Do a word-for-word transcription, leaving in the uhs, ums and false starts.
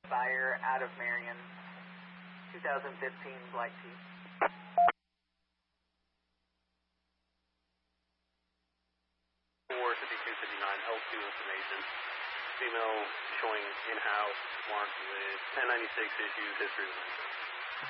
Buyer out of Marion, twenty fifteen Black Tea. four fifty-two fifty-nine, L two information. Female showing in-house, marked with ten ninety-six issues, history of